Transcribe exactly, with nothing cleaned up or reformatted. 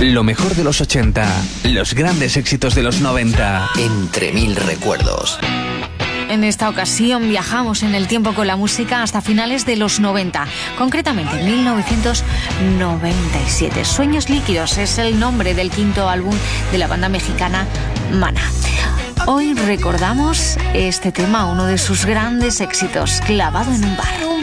Lo mejor de los ochenta, los grandes éxitos de los noventa. Entre mil recuerdos. En esta ocasión viajamos en el tiempo con la música hasta finales de los noventa, concretamente en mil novecientos noventa y siete. Sueños líquidos es el nombre del quinto álbum de la banda mexicana Maná. Hoy recordamos este tema, uno de sus grandes éxitos, Clavado en un bar.